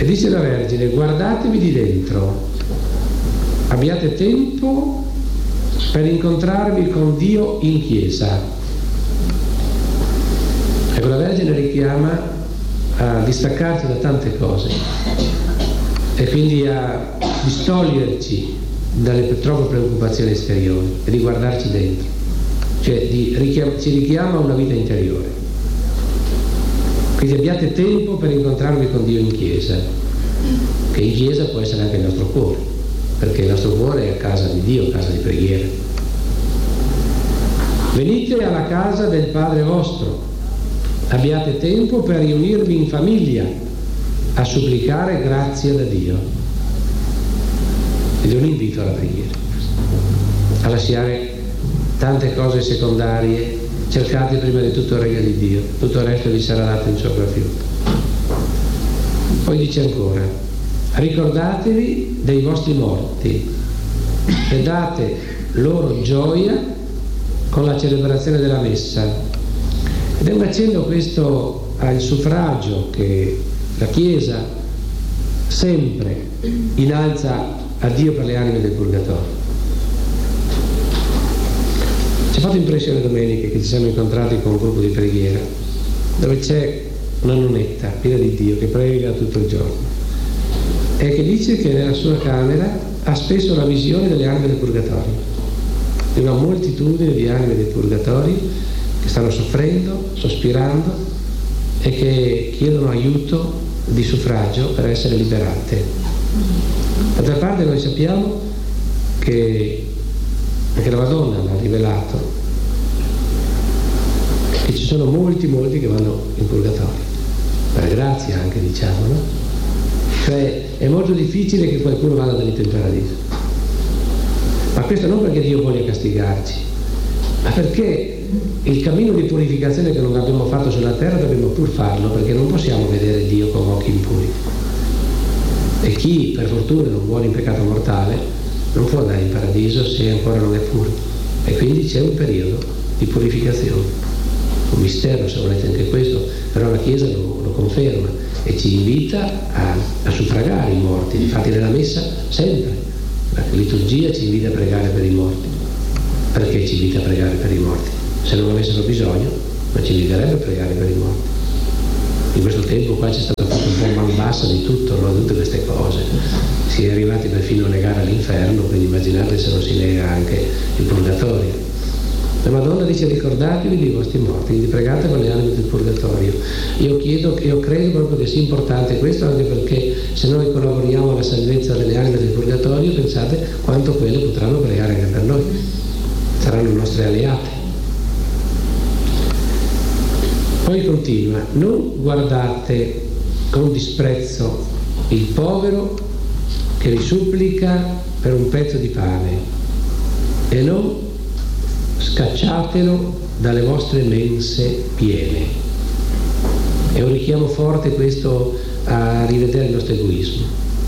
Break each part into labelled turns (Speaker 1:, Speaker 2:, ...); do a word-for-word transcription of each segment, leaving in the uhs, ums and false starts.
Speaker 1: E dice la Vergine: guardatevi di dentro, abbiate tempo per incontrarvi con Dio in chiesa. Ecco, la Vergine richiama a distaccarci da tante cose e quindi a distoglierci dalle troppe preoccupazioni esteriori e di guardarci dentro, cioè di richiam- ci richiama a una vita interiore. Quindi abbiate tempo per incontrarvi con Dio in chiesa, che in chiesa può essere anche il nostro cuore, perché il nostro cuore è a casa di Dio, a casa di preghiera. Venite alla casa del Padre vostro, abbiate tempo per riunirvi in famiglia a supplicare grazia da Dio. Ed è un invito alla preghiera, a lasciare tante cose secondarie. Cercate prima di tutto il regno di Dio, tutto il resto vi sarà dato in sopravvento. Poi dice ancora: ricordatevi dei vostri morti e date loro gioia con la celebrazione della messa. Ed è un accenno questo al suffragio che la Chiesa sempre innalza a Dio per le anime del purgatorio. Ci ha fatto impressione domenica che ci siamo incontrati con un gruppo di preghiera dove c'è una nonnetta piena di Dio che prega tutto il giorno e che dice che nella sua camera ha spesso la visione delle anime del purgatorio, di una moltitudine di anime del purgatorio che stanno soffrendo, sospirando e che chiedono aiuto di suffragio per essere liberate. D'altra parte noi sappiamo che anche la Madonna l'ha rivelato, che ci sono molti, molti che vanno in purgatorio, per grazia anche, diciamo, no? Cioè è molto difficile che qualcuno vada dritto in paradiso. Ma questo non perché Dio voglia castigarci, ma perché il cammino di purificazione che non abbiamo fatto sulla terra dobbiamo pur farlo, perché non possiamo vedere Dio con occhi impuri. E chi per fortuna non muore in peccato mortale non può andare in paradiso se ancora non è puro, e quindi c'è un periodo di purificazione, un mistero se volete anche questo, però la Chiesa lo, lo conferma e ci invita a, a suffragare i morti. Infatti nella messa sempre la liturgia ci invita a pregare per i morti. Perché ci invita a pregare per i morti? Se non avessero bisogno non ci inviterebbe a pregare per i morti. In questo tempo qua c'è stato fatto un po' man bassa di tutto, no? Tutte queste cose, si è arrivati perfino a negare l'inferno, quindi immaginate se non si nega anche il purgatorio. La Madonna dice: ricordatevi dei vostri morti, quindi pregate per le anime del purgatorio. Io chiedo, io credo proprio che sia importante questo, anche perché se noi collaboriamo alla salvezza delle anime del purgatorio, pensate quanto quelle potranno pregare anche per noi, saranno nostre alleate. Poi continua: non guardate con disprezzo il povero che vi supplica per un pezzo di pane e non scacciatelo dalle vostre mense piene. È un richiamo forte questo a rivedere il nostro egoismo.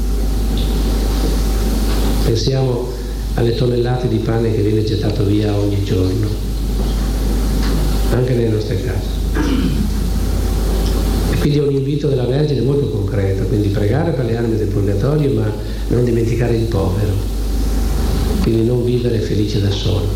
Speaker 1: Pensiamo alle tonnellate di pane che viene gettato via ogni giorno, anche nelle nostre case. E quindi è un invito della Vergine molto concreto, quindi pregare per le anime del purgatorio, ma non dimenticare il povero, quindi non vivere felice da solo.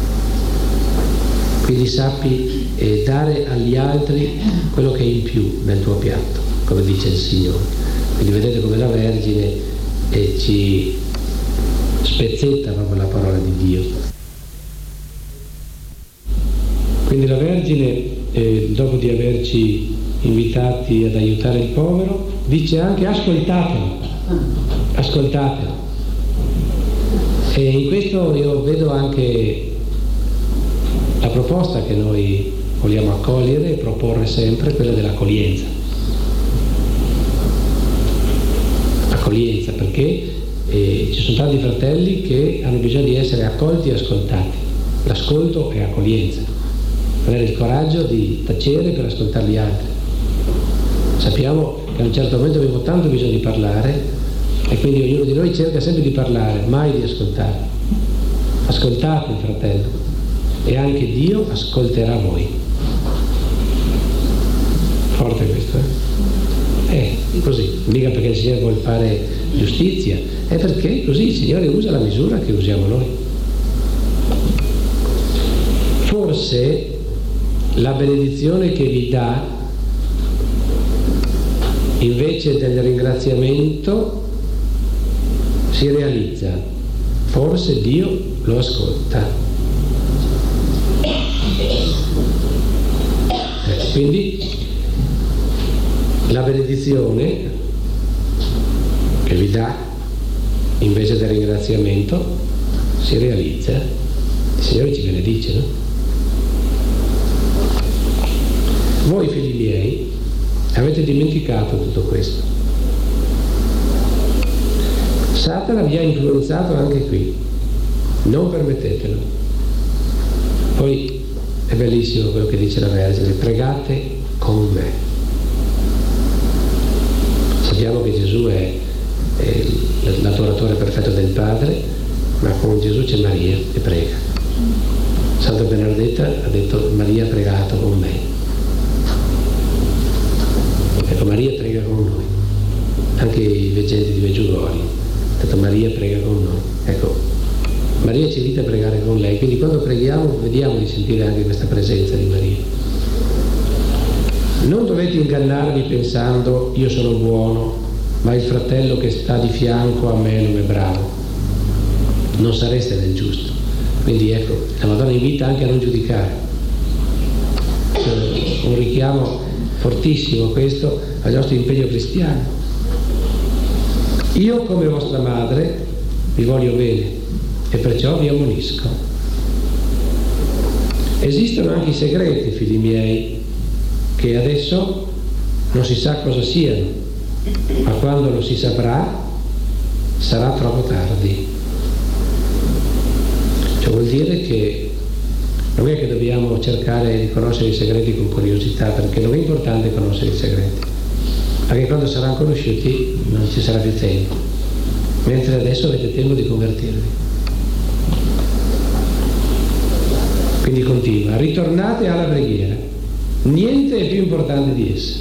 Speaker 1: Quindi sappi eh, dare agli altri quello che è in più nel tuo piatto, come dice il Signore. Quindi vedete come la Vergine eh, ci spezzetta proprio la parola di Dio. Quindi la Vergine, eh, dopo di averci invitati ad aiutare il povero, dice anche: ascoltatelo, ascoltatelo. E in questo io vedo anche la proposta che noi vogliamo accogliere e proporre sempre, quella dell'accoglienza. Accoglienza perché eh, ci sono tanti fratelli che hanno bisogno di essere accolti e ascoltati. L'ascolto è accoglienza, avere il coraggio di tacere per ascoltare gli altri. Sappiamo che a un certo momento abbiamo tanto bisogno di parlare e quindi ognuno di noi cerca sempre di parlare, mai di ascoltare. Ascoltate il fratello e anche Dio ascolterà voi. Forte questo, eh? Eh. così, mica perché il Signore vuole fare giustizia, è perché così il Signore usa la misura che usiamo noi. Forse la benedizione che vi dà invece del ringraziamento si realizza, forse Dio lo ascolta. Eh, quindi la benedizione che vi dà invece del ringraziamento si realizza, il Signore ci benedice, no? Voi figli miei avete dimenticato tutto questo. Satana vi ha influenzato anche qui, non permettetelo. Poi è bellissimo quello che dice la Vergine: pregate con me. Sappiamo che Gesù è, è l'adoratore perfetto del Padre, ma con Gesù c'è Maria che prega. Santa Bernardetta ha detto: Maria ha pregato con me. Ecco, Maria prega con noi. Anche i veggenti di Meggiugorje ha detto: Maria prega con noi. Ecco, Maria ci invita a pregare con lei, quindi quando preghiamo vediamo di sentire anche questa presenza di Maria. Non dovete ingannarvi pensando: io sono buono, ma il fratello che sta di fianco a me non è bravo. Non sareste nel giusto. Quindi ecco, la Madonna invita anche a non giudicare. Un richiamo fortissimo questo al nostro impegno cristiano. Io come vostra madre vi voglio bene e perciò vi ammonisco. Esistono anche i segreti, figli miei, che adesso non si sa cosa siano, ma quando lo si saprà sarà troppo tardi. Cioè vuol dire che non è che dobbiamo cercare di conoscere i segreti con curiosità, perché non è importante conoscere i segreti, perché quando saranno conosciuti non ci sarà più tempo, mentre adesso avete tempo di convertirvi. Quindi continua: ritornate alla preghiera, niente è più importante di essa.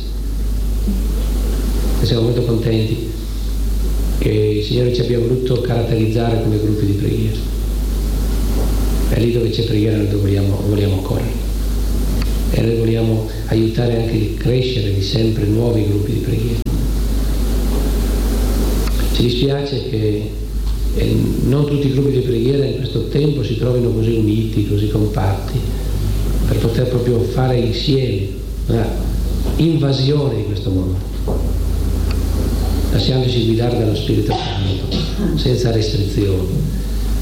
Speaker 1: E siamo molto contenti che il Signore ci abbia voluto caratterizzare come gruppi di preghiera. È lì dove c'è preghiera noi vogliamo, vogliamo correre, e noi vogliamo aiutare anche a crescere di sempre nuovi gruppi di preghiera. Ci dispiace che eh, non tutti i gruppi di preghiera in questo tempo si trovino così uniti, così compatti, per poter proprio fare insieme una invasione di questo mondo, lasciandoci guidare dallo Spirito Santo senza restrizioni.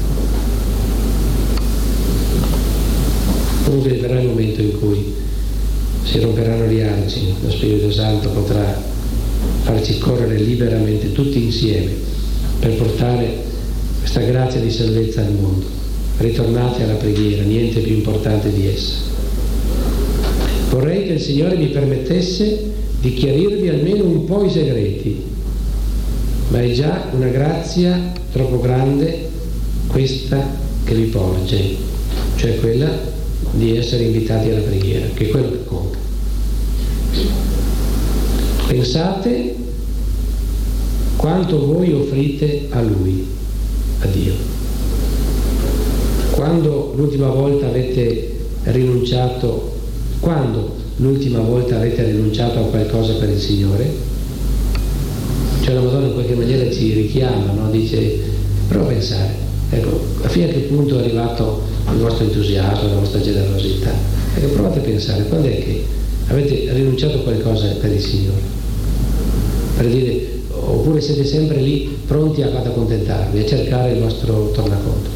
Speaker 1: Comunque verrà il momento in cui si romperanno gli argini, lo Spirito Santo potrà farci correre liberamente tutti insieme per portare questa grazia di salvezza al mondo. Ritornate alla preghiera, niente più importante di essa. Vorrei che il Signore mi permettesse di chiarirvi almeno un po' i segreti, ma è già una grazia troppo grande questa che vi porge, cioè quella di essere invitati alla preghiera, che è quello che conta. Pensate quanto voi offrite a Lui, a Dio. Quando l'ultima volta avete rinunciato, quando l'ultima volta avete rinunciato a qualcosa per il Signore? Cioè la Madonna in qualche maniera ci richiama, no? Dice: prova a pensare, ecco, fino a che punto è arrivato il vostro entusiasmo, la vostra generosità. Ecco, provate a pensare, quando è che avete rinunciato a qualcosa per il Signore? Per dire, oppure siete sempre lì pronti a, ad accontentarvi, a cercare il vostro tornaconto.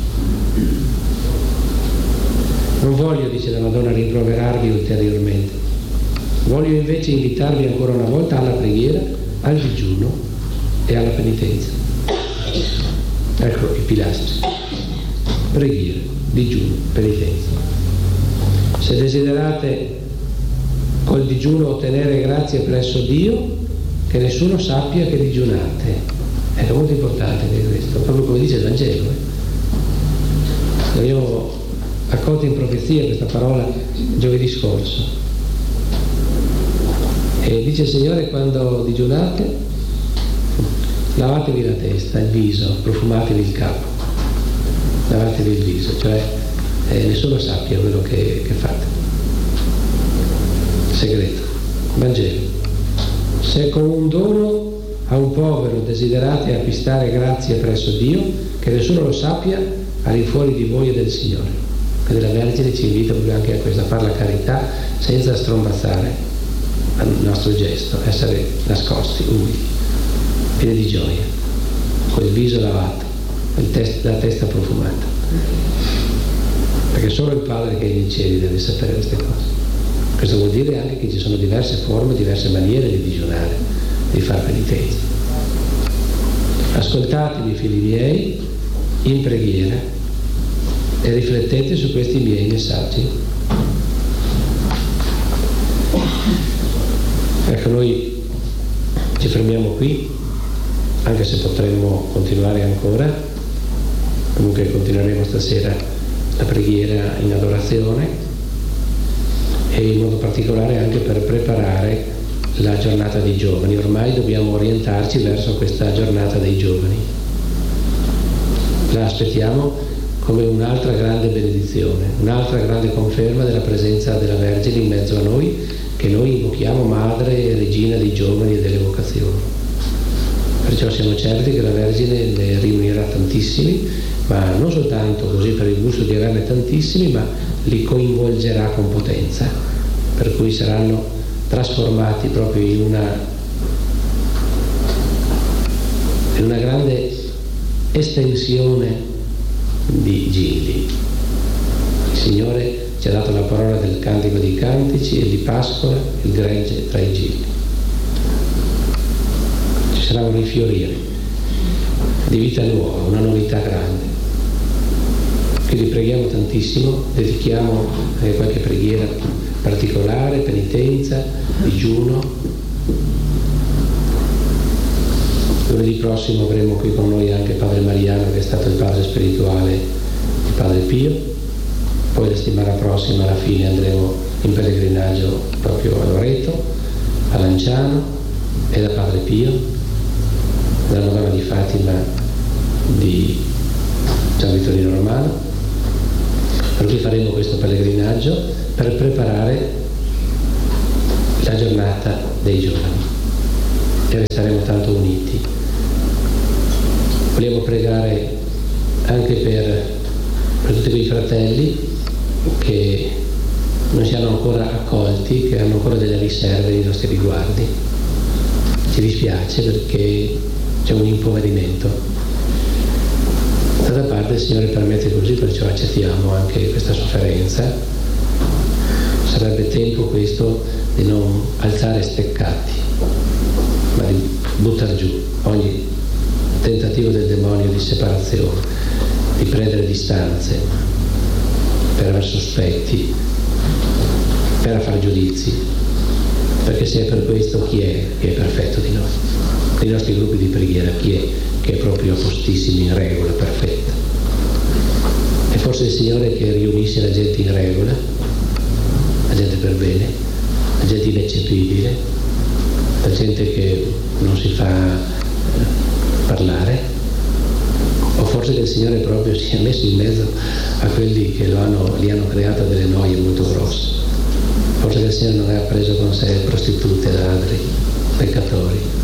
Speaker 1: Non voglio, dice la Madonna, rimproverarvi ulteriormente. Voglio invece invitarvi ancora una volta alla preghiera, al digiuno e alla penitenza. Ecco i pilastri: preghiera, digiuno, penitenza. Se desiderate col digiuno ottenere grazie presso Dio, che nessuno sappia che digiunate. Ecco, molto importante questo, proprio come dice il Vangelo. Eh. Abbiamo accolto in profezia questa parola giovedì scorso. E dice il Signore: quando digiunate, lavatevi la testa, il viso, profumatevi il capo, lavatevi il viso, cioè eh, nessuno sappia quello che, che fate. Segreto, Vangelo. Se con un dono a un povero desiderate acquistare grazie presso Dio, che nessuno lo sappia all'infuori di voi e del Signore. Quindi la Vergine ci invita proprio anche a questo, a fare la carità senza strombazzare il nostro gesto, essere nascosti, umili, pieni di gioia, col viso lavato, il test, la testa profumata, perché solo il Padre che è nei cieli deve sapere queste cose. Questo vuol dire anche che ci sono diverse forme, diverse maniere di digiunare, di fare penitenza. Ascoltatemi, figli miei, in preghiera e riflettete su questi miei messaggi. Ecco, noi ci fermiamo qui, anche se potremmo continuare ancora. Comunque continueremo stasera la preghiera in adorazione e in modo particolare anche per preparare la giornata dei giovani. Ormai dobbiamo orientarci verso questa giornata dei giovani. La aspettiamo come un'altra grande benedizione, un'altra grande conferma della presenza della Vergine in mezzo a noi, che noi invochiamo Madre e Regina dei giovani e delle vocazioni. Perciò siamo certi che la Vergine ne riunirà tantissimi, ma non soltanto così per il gusto di averne tantissimi, ma li coinvolgerà con potenza, per cui saranno trasformati proprio in una, in una grande estensione di gilli. Il Signore ci ha dato la parola del Cantico dei Cantici e di Pascola, il gregge tra i gilli. Ci sarà un rifiorire di vita nuova, una novità grande. Quindi preghiamo tantissimo, dedichiamo anche qualche preghiera particolare, penitenza, digiuno. Lunedì prossimo avremo qui con noi anche Padre Mariano, che è stato il padre spirituale di Padre Pio. Poi la settimana prossima alla fine andremo in pellegrinaggio proprio a Loreto, a Lanciano e da Padre Pio, dalla Madonna di Fatima di San Vittorino Romano. Per cui faremo questo pellegrinaggio per preparare la giornata dei giovani e resteremo tanto uniti. Vogliamo pregare anche per, per tutti quei fratelli che non siano ancora accolti, che hanno ancora delle riserve nei nostri riguardi. Ci dispiace perché c'è un impoverimento. D'altra parte il Signore permette così, perciò accettiamo anche questa sofferenza. Sarebbe tempo questo di non alzare steccati, ma di buttare giù ogni tentativo del demonio di separazione, di prendere distanze, per aver sospetti, per fare giudizi, perché se è per questo, chi è che è perfetto di noi? Nei nostri gruppi di preghiera chi è che è proprio a postissimi, in regola, perfetta? E forse il Signore che riunisce la gente in regola, la gente per bene, la gente ineccepibile, la gente che non si fa parlare, o forse che il Signore proprio si è messo in mezzo a quelli che lo hanno, gli hanno creato delle noie molto grosse. Forse che il Signore non aveva preso con sé prostitute, ladri, peccatori.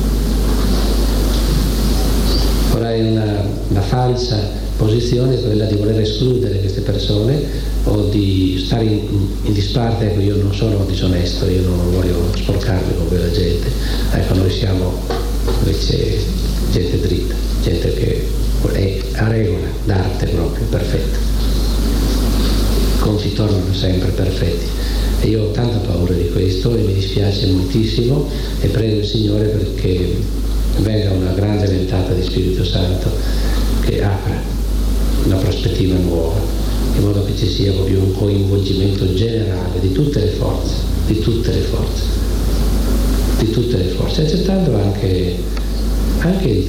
Speaker 1: Ora è una, una falsa posizione quella di voler escludere queste persone o di stare in, in disparte. Ecco, io non sono disonesto, io non voglio sporcarmi con quella gente. Ecco, noi siamo invece gente dritta, gente che è a regola, d'arte proprio, perfetta. I conti tornano sempre perfetti. E io ho tanta paura di questo e mi dispiace moltissimo e prego il Signore perché venga una grande ventata di Spirito Santo che apra una prospettiva nuova, in modo che ci sia proprio un coinvolgimento generale di tutte le forze, di tutte le forze, di tutte le forze, accettando anche, anche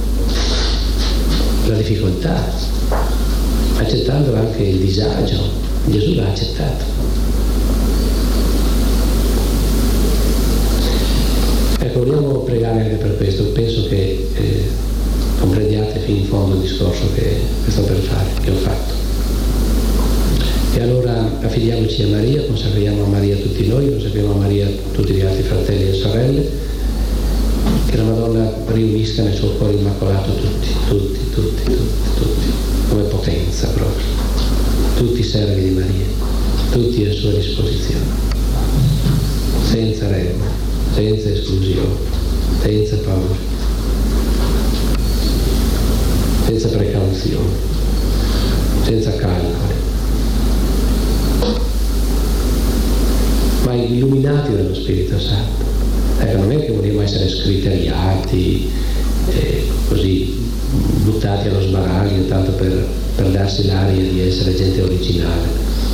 Speaker 1: la difficoltà, accettando anche il disagio. Gesù l'ha accettato. pregare anche per questo. Penso che eh, comprendiate fino in fondo il discorso che, che sto per fare, che ho fatto. E allora affidiamoci a Maria, consacriamo a Maria tutti noi, consacriamo a Maria tutti gli altri fratelli e sorelle, che la Madonna riunisca nel suo cuore immacolato tutti, tutti, tutti, tutti, tutti, come potenza proprio, tutti i servi di Maria, tutti a sua disposizione, senza regole, senza esclusione, senza paura, senza precauzione, senza calcoli, ma illuminati dallo Spirito Santo. Ecco, non è che vogliamo essere scriteriati, eh, così buttati allo sbaraglio, tanto per, per darsi l'aria di essere gente originale,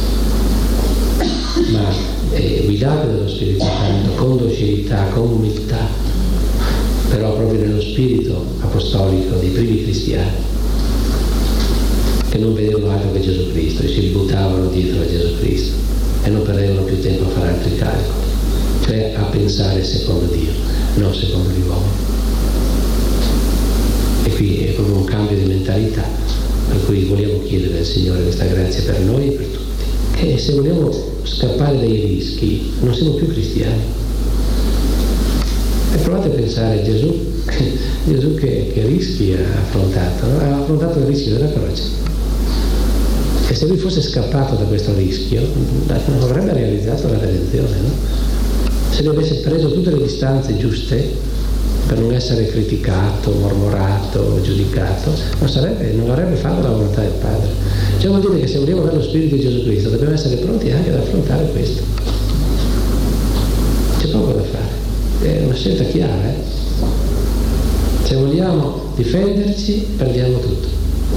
Speaker 1: ma eh, guidati dallo Spirito Santo, con docilità, con umiltà, però proprio nello spirito apostolico dei primi cristiani, che non vedevano altro che Gesù Cristo e si buttavano dietro a Gesù Cristo e non perdevano più tempo a fare altri calcoli, cioè a pensare secondo Dio, non secondo gli uomini. E qui è proprio un cambio di mentalità, per cui vogliamo chiedere al Signore questa grazia per noi e per tutti, che se vogliamo scappare dai rischi non siamo più cristiani. E provate a pensare a Gesù, Gesù che, che rischi ha affrontato, no? Ha affrontato il rischio della croce. E se lui fosse scappato da questo rischio, non avrebbe realizzato la redenzione, no? Se lui avesse preso tutte le distanze giuste per non essere criticato, mormorato, giudicato, non, sarebbe, non avrebbe fatto la volontà del Padre. Cioè vuol dire che se vogliamo avere lo Spirito di Gesù Cristo dobbiamo essere pronti anche ad affrontare questo. C'è poco da fare, è una scelta chiara, eh? Se vogliamo difenderci, perdiamo tutto.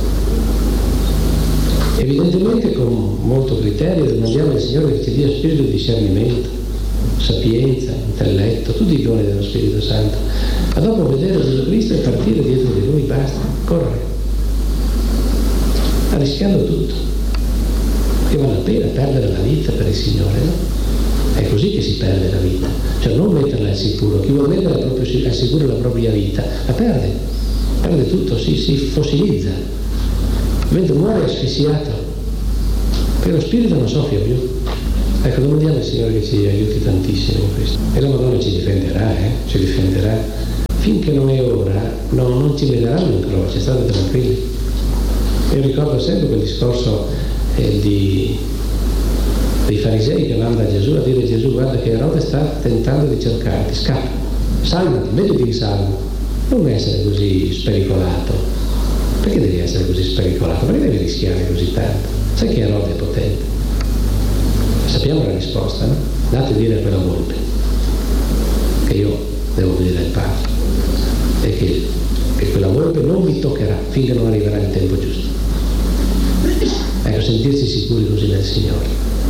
Speaker 1: Evidentemente con molto criterio domandiamo al Signore che ci dia spirito di discernimento, sapienza, intelletto, tutti i doni dello Spirito Santo, ma dopo vedere Gesù Cristo e partire dietro di Lui, basta, correre, arrischiando tutto, che vale la pena perdere la vita per il Signore, no? È così che si perde la vita, cioè non metterla al sicuro. Chi vuole mettere proprio al sicuro la propria vita la perde, perde tutto, si, si fossilizza, mentre muore asfissiato, perché lo spirito non soffia più. Ecco, domandiamo al Signore che ci aiuti tantissimo in questo. E la Madonna ci difenderà, eh? Ci difenderà. Finché non è ora, no, non ci vedranno in croce, state tranquilli. Io ricordo sempre quel discorso eh, di, dei farisei che vanno da Gesù a dire a Gesù: guarda che Erode sta tentando di cercarti, scappa, salvati, mettiti in salvo, non essere così spericolato. Perché devi essere così spericolato? Perché devi rischiare così tanto? Sai che Erode è potente? Sappiamo la risposta, no? Date a dire a quella volpe che io devo dire al Padre e che, che quella volpe non mi toccherà finché non arriverà il tempo giusto. Ecco, sentirsi sicuri così nel Signore,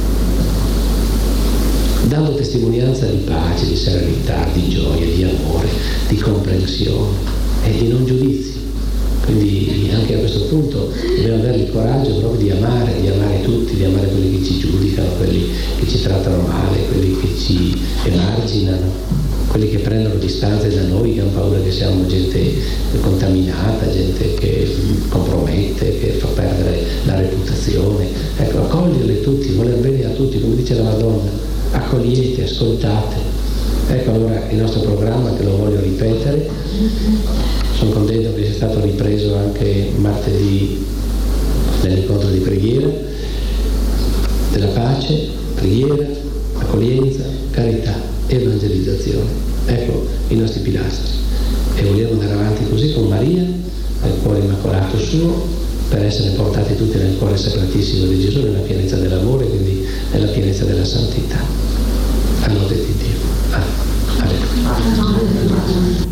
Speaker 1: dando testimonianza di pace, di serenità, di gioia, di amore, di comprensione e di non giudizio. Quindi anche a questo punto dobbiamo avere il coraggio proprio di amare, di amare tutti, di amare quelli che ci giudicano, quelli che ci trattano male, quelli che ci emarginano, quelli che prendono distanze da noi, che hanno paura che siamo gente contaminata, gente che compromette, che fa perdere la reputazione. Ecco, accoglierli tutti, voler bene a tutti, come dice la Madonna, accogliete, ascoltate. Ecco allora il nostro programma, che lo voglio ripetere. Sono contento che sia stato ripreso anche martedì nell'incontro di preghiera, della pace, preghiera, accoglienza, carità, evangelizzazione. Ecco i nostri pilastri. E vogliamo andare avanti così con Maria, nel cuore immacolato suo, per essere portati tutti nel cuore sacratissimo di Gesù, nella pienezza dell'amore, quindi nella pienezza della santità. A lode di Dio. Ah, alleluia.